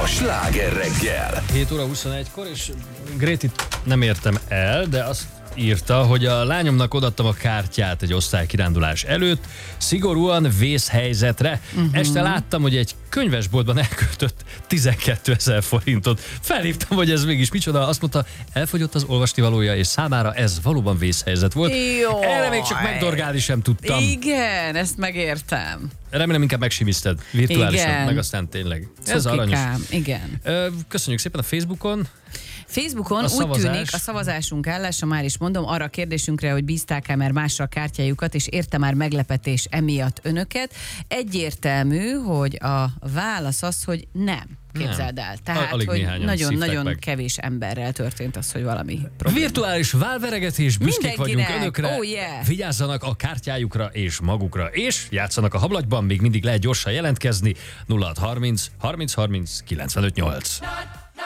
Sláger reggel. 7 óra 21-kor, és Grétit nem értem el, de azt írta, hogy a lányomnak odaadtam a kártyát egy osztálykirándulás előtt, szigorúan vészhelyzetre. Este láttam, hogy egy könyvesboltban elköltött 12 000 forintot. Felhívtam, hogy ez mégis micsoda. Azt mondta, elfogyott az olvasnivalója, és számára ez valóban vészhelyzet volt. Jó. Erre még csak megdorgálni sem tudtam. Igen, ezt megértem. Remélem inkább megsimizted virtuálisan, Igen. meg aztán tényleg. Ez aranyos. Igen. Köszönjük szépen a Facebookon. Facebookon A úgy szavazás. tűnik, a szavazásunk állása, már is mondom, arra a kérdésünkre, hogy bízták-e már másra a kártyájukat, és érte már meglepetés emiatt önöket. Egyértelmű, hogy a válasz az, hogy nem. Képzeld el. Tehát, Alig hogy néhányan szívták nagyon-nagyon meg. kevés emberrel történt az, hogy valami probléma. Virtuális válveregetés, büszkék vagyunk Mindenkinek. önökre. Oh, yeah. Vigyázzanak a kártyájukra és magukra, és játszanak a hablagyban, még mindig lehet gyorsan jelentkezni. 0630 30 30 95 8.